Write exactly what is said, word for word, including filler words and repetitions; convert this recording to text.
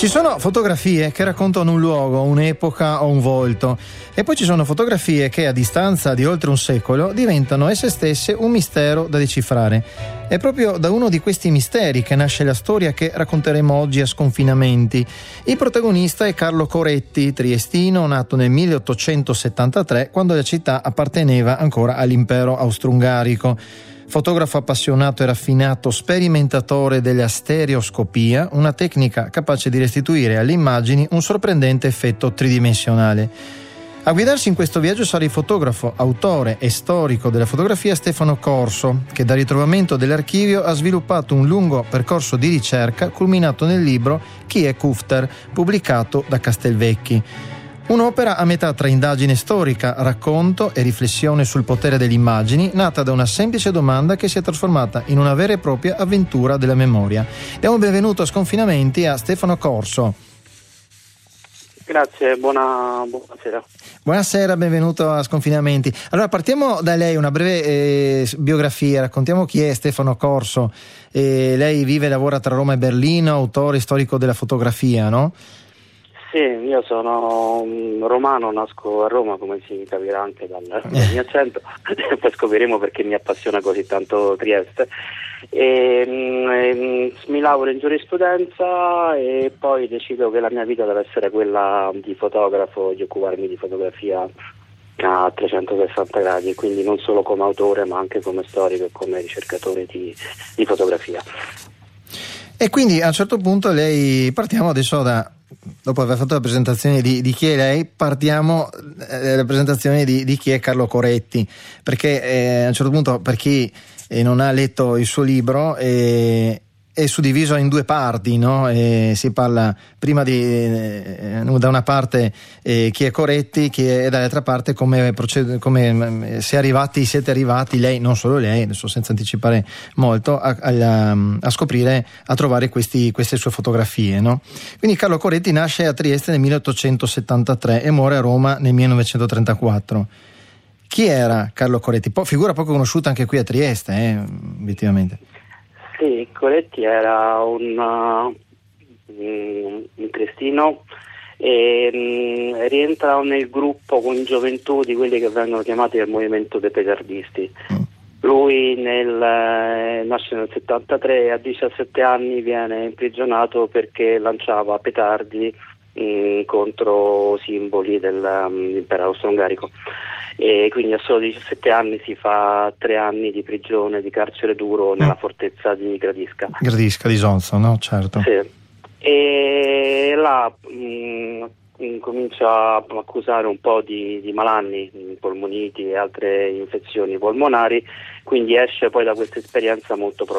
Ci sono fotografie che raccontano un luogo, un'epoca o un volto, e poi ci sono fotografie che a distanza di oltre un secolo diventano esse stesse un mistero da decifrare. È proprio da uno di questi misteri che nasce la storia che racconteremo oggi a Sconfinamenti. Il protagonista è Carlo Coretti, triestino, nato nel milleottocentosettantatré, quando la città apparteneva ancora all'impero austro-ungarico. Fotografo appassionato e raffinato, sperimentatore della stereoscopia, una tecnica capace di restituire alle immagini un sorprendente effetto tridimensionale. A guidarsi in questo viaggio sarà il fotografo, autore e storico della fotografia Stefano Corso, che dal ritrovamento dell'archivio ha sviluppato un lungo percorso di ricerca culminato nel libro Chi è Kufter, pubblicato da Castelvecchi. Un'opera a metà tra indagine storica, racconto e riflessione sul potere delle immagini, nata da una semplice domanda che si è trasformata in una vera e propria avventura della memoria. Diamo il benvenuto a Sconfinamenti a Stefano Corso. Grazie, buona, buonasera. Buonasera, benvenuto a Sconfinamenti. Allora partiamo da lei, una breve eh, biografia, raccontiamo chi è Stefano Corso. Eh, lei vive e lavora tra Roma e Berlino, autore storico della fotografia, no? Sì, io sono romano, nasco a Roma, come si capirà anche dal, dal mio accento, poi scopriremo perché mi appassiona così tanto Trieste. E, e, mi lauro in giurisprudenza e poi decido che la mia vita deve essere quella di fotografo, di occuparmi di fotografia a trecentosessanta gradi, quindi non solo come autore ma anche come storico e come ricercatore di, di fotografia. E quindi a un certo punto lei, partiamo adesso da, dopo aver fatto la presentazione di, di chi è lei, partiamo dalla eh, presentazione di, di chi è Carlo Coretti, perché eh, a un certo punto, per chi eh, non ha letto il suo libro, eh, è suddiviso in due parti, no? E si parla prima di eh, da una parte eh, chi è Coretti, chi è, e dall'altra parte come, proced- come si è arrivati, siete arrivati, lei, non solo lei, adesso senza anticipare molto, a, a, a scoprire, a trovare questi, queste sue fotografie, no? Quindi Carlo Coretti nasce a Trieste nel milleottocentosettantatré e muore a Roma nel millenovecentotrentaquattro. Chi era Carlo Coretti? Po- figura poco conosciuta anche qui a Trieste, eh, obiettivamente. Sì, Coretti era un, uh, un triestino e um, rientra nel gruppo in gioventù di quelli che vengono chiamati del movimento dei petardisti. Mm. Lui nel, eh, nasce nel settantatré e a diciassette anni viene imprigionato perché lanciava petardi mh, contro simboli dell'impero um, austro-ungarico. E quindi a solo diciassette anni si fa tre anni di prigione, di carcere duro nella mm. fortezza di Gradisca. Gradisca di Sonzo, no? Certo. Sì. E là mh, comincia a accusare un po' di, di malanni, polmoniti e altre infezioni polmonari, quindi esce poi da questa esperienza molto